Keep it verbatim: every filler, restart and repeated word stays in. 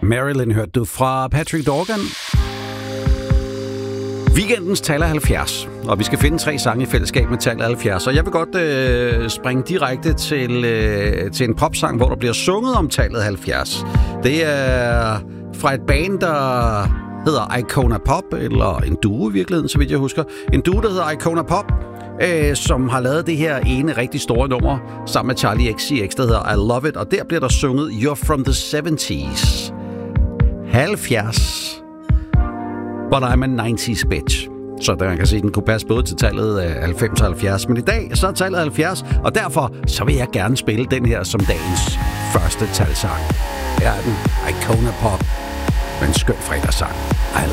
Marilyn hørte du fra Patrick Dorgan. Weekendens tal er halvfjerds, og vi skal finde tre sange i fællesskab med tal halvfjerds. Og jeg vil godt øh, springe direkte til, øh, til en popsang, hvor der bliver sunget om tallet halvfjerds. Det er fra et band, der hedder Icona Pop, eller en duo i virkeligheden, så vidt jeg husker. En duo, der hedder Icona Pop, øh, som har lavet det her ene rigtig store nummer sammen med Charlie X C X, der hedder I Love It. Og der bliver der sunget You're from the seventies. halvfjerds. But I'm a nineties bitch. Så der man kan se, at den kunne passe både til tallet halvfems og halvfjerds. Men i dag så er tallet halvfjerds, og derfor så vil jeg gerne spille den her som dagens første talsang. Her er den, Icona Pop, med en skøn fredagssang.